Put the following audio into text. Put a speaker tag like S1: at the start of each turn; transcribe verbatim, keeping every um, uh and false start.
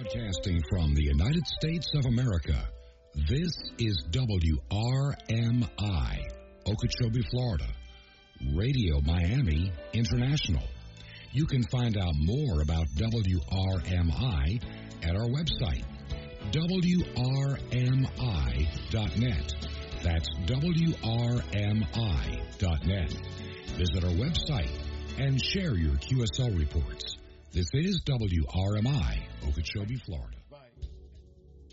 S1: Broadcasting from the United States of America, this is W R M I, Okeechobee, Florida, Radio Miami International. You can find out more about W R M I at our website, W R M I dot net. That's W R M I dot net. Visit our website and share your Q S L reports. This is W R M I, Okeechobee, Florida.